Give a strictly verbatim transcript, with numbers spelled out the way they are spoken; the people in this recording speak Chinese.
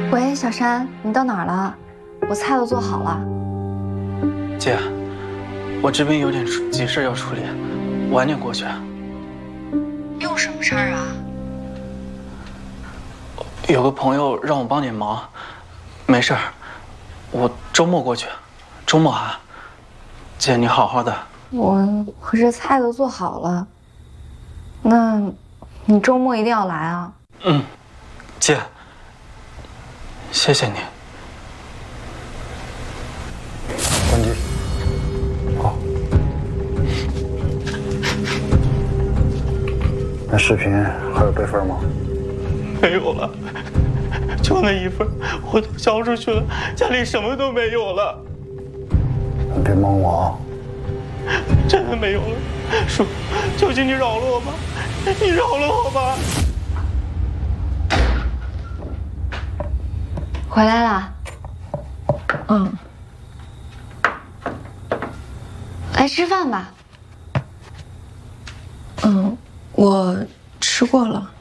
喂，小山，你到哪儿了？我菜都做好了。 姐，我这边有点急事要处理，晚点过去。 有什么事儿啊？ 有个朋友让我帮点忙，没事儿，我周末过去。周末啊，姐你好好的。 我我这菜都做好了，那你周末一定要来啊。 嗯，姐，谢谢你。 关机。好。那视频还有备份吗？ 没有了，就那一份，我都交出去了，家里什么都没有了。 你别蒙我啊！ 真的没有了，叔，求求你饶了我吧，你饶了我吧。 回来啦。嗯。来吃饭吧。 嗯，我吃过了。